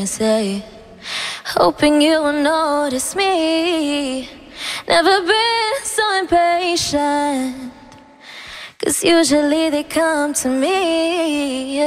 and say, hoping you will notice me. Never been so impatient, 'cause usually they come to me.